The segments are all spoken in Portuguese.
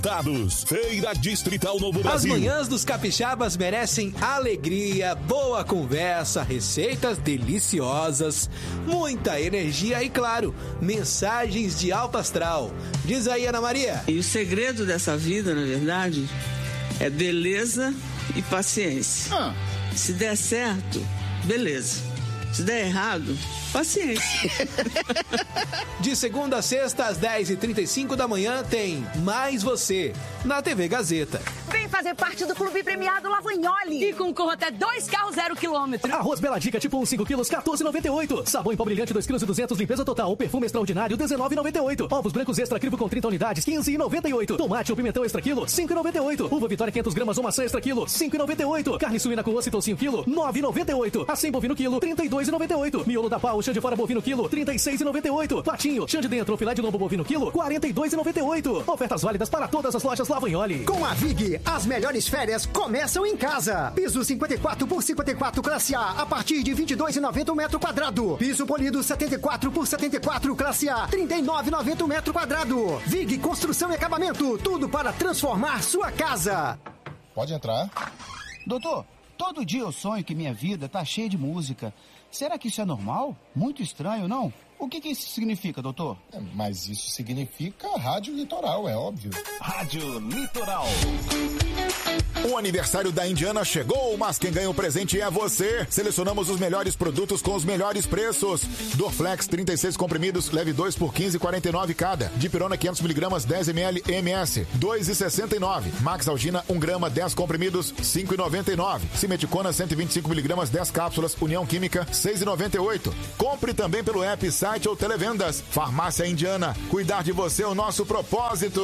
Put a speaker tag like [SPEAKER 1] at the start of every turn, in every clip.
[SPEAKER 1] Feira Distrital Novo Brasil.
[SPEAKER 2] As manhãs dos capixabas merecem alegria, boa conversa, receitas deliciosas, muita energia e, claro, mensagens de alto astral. Diz aí, Ana Maria.
[SPEAKER 3] E o segredo dessa vida, na verdade, é beleza e paciência. Se der certo, beleza. Se der errado, paciência.
[SPEAKER 2] De segunda a sexta, às 10h35 da manhã, tem Mais Você, na TV Gazeta.
[SPEAKER 4] Vem fazer parte do Clube Premiado Lavagnoli. E concorra até 2 carros 0 km.
[SPEAKER 5] Arroz Bela Dica, tipo 1, 5 quilos, 14,98. Sabão em pó brilhante, 2,2 kg, limpeza total. Perfume extraordinário, 19,98. Ovos brancos extra crivo com 30 unidades, 15,98. Tomate ou pimentão extra quilo, 5,98. Uva Vitória 500 gramas ou maçã extra quilo, 5,98. Carne suína com osso e toucinho quilo, 9,98. Acém bovino quilo, 32,98. Miolo da pau, chã de fora bovino quilo, 36,98. Patinho, chã de dentro, filé de lombo bovino quilo, 42,98. Ofertas válidas para todas as lojas Lavagnoli.
[SPEAKER 6] Com a Vig, as melhores férias começam em casa. Piso 54 por 54 classe A partir de 22,90 metro quadrado. Piso polido 74 por 74 classe A, 39,90 metro quadrado. Vig Construção e Acabamento, tudo para transformar sua casa.
[SPEAKER 7] Pode entrar. Doutor, todo dia eu sonho que minha vida tá cheia de música. Será que isso é normal? Muito estranho, não? O que isso significa, doutor?
[SPEAKER 8] Mas isso significa Rádio Litoral, é óbvio.
[SPEAKER 1] Rádio Litoral. O aniversário da Indiana chegou, mas quem ganha o presente é você. Selecionamos os melhores produtos com os melhores preços. Dorflex 36 comprimidos, leve 2 por 15,49 cada. Dipirona 500mg, 10ml MS, 2,69. Max Algina 1 grama, 10 comprimidos, 5,99. Simeticona 125mg, 10 cápsulas, União Química, 6,98. Compre também pelo app, site ou televendas. Farmácia Indiana, cuidar de você é o nosso propósito.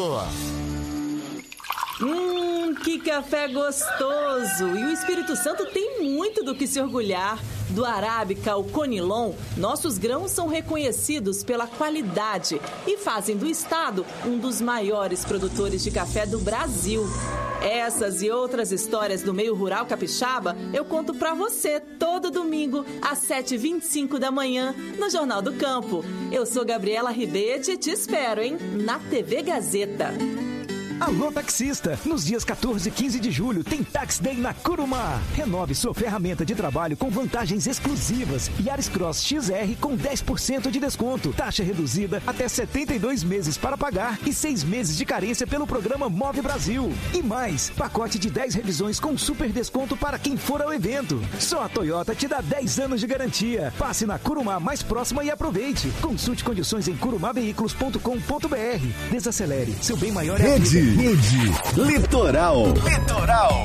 [SPEAKER 9] Que café gostoso! E o Espírito Santo tem muito do que se orgulhar. Do Arábica ao Conilon, nossos grãos são reconhecidos pela qualidade e fazem do estado um dos maiores produtores de café do Brasil. Essas e outras histórias do meio rural capixaba eu conto pra você todo domingo às 7h25 da manhã no Jornal do Campo. Eu sou Gabriela Ribete e te espero, hein? Na TV Gazeta.
[SPEAKER 10] Alô, taxista! Nos dias 14 e 15 de julho tem Tax Day na Curumá. Renove sua ferramenta de trabalho com vantagens exclusivas. Yaris Cross XR com 10% de desconto. Taxa reduzida até 72 meses para pagar e 6 meses de carência pelo programa Move Brasil. E mais, pacote de 10 revisões com super desconto para quem for ao evento. Só a Toyota te dá 10 anos de garantia. Passe na Curumá mais próxima e aproveite. Consulte condições em curumaveículos.com.br. Desacelere. Seu bem maior é a vida.
[SPEAKER 11] Rede Litoral.